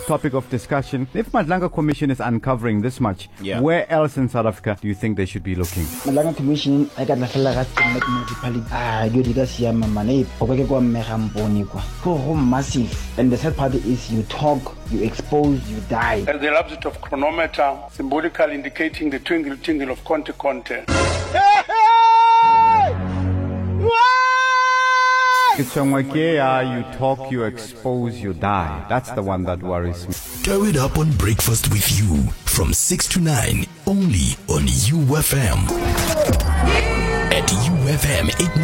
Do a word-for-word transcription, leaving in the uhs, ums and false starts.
topic of discussion. If Madlanga Commission is uncovering this much, yeah. where else in South Africa do you think they should be looking? Madlanga Commission, I got la fella got to make municipality. Ah, you did us here, Mamma. Obeke kwa mehamboni kwa. Go massive. And the third part is you talk, you expose, you die. And the lapse of chronometer, symbolically indicating the twinkle tingle of Conte Conte. You talk, you expose, you die. That's the one that worries me. Stir it up on Breakfast with You from six to nine, only on U F M. At U F M eight